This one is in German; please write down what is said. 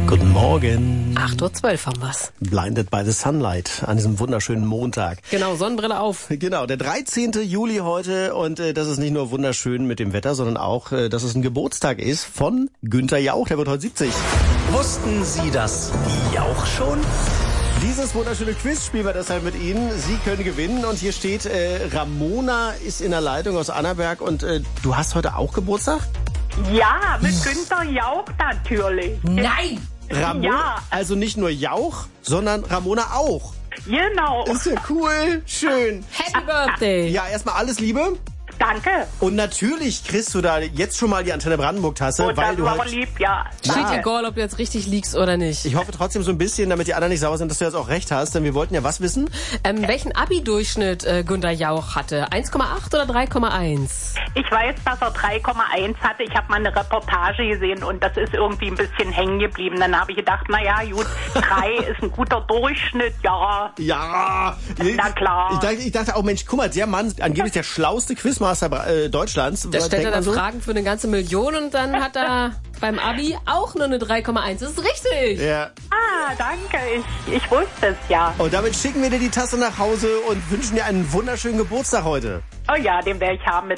Guten Morgen. 8:12 Uhr haben wir's. Blinded by the Sunlight an diesem wunderschönen Montag. Genau, Sonnenbrille auf. Genau, der 13. Juli heute und das ist nicht nur wunderschön mit dem Wetter, sondern auch, dass es ein Geburtstag ist von Günther Jauch, der wird heute 70. Wussten Sie das Jauch schon? Dieses wunderschöne Quiz spielen wir deshalb mit Ihnen. Sie können gewinnen und hier steht, Ramona ist in der Leitung aus Annaberg und du hast heute auch Geburtstag? Ja, mit Günther Jauch natürlich. Nein! Ramona, Ja. also nicht nur Jauch, sondern Ramona auch. Genau. Ist ja cool, schön. Happy Birthday! Ja, erstmal alles Liebe. Danke. Und natürlich kriegst du da jetzt schon mal die Antenne Brandenburg-Tasse, Und weil das du war aber halt... lieb, ja. Steht Danke. egal, ob du jetzt richtig liegst oder nicht. Ich hoffe trotzdem so ein bisschen, damit die anderen nicht sauer sind, dass du jetzt auch recht hast, denn wir wollten ja was wissen? Welchen Abi-Durchschnitt Günther Jauch hatte? 1,8 oder 3,1? Ich weiß, dass er 3,1 hatte. Ich habe mal eine Reportage gesehen und das ist irgendwie ein bisschen hängen geblieben. Dann habe ich gedacht, naja, gut, 3 ist ein guter Durchschnitt, ja. Ja! Na klar. Ich dachte auch, Mensch, guck mal, der Mann, angeblich der schlauste Quizmaster Deutschlands. Da stellt denkt er man dann Fragen für eine ganze Million und dann hat er beim Abi auch nur eine 3,1. Das ist richtig! Ja. Ah, danke. Ich wusste es ja. Und damit schicken wir dir die Tasse nach Hause und wünschen dir einen wunderschönen Geburtstag heute. Oh ja, den werde ich haben mit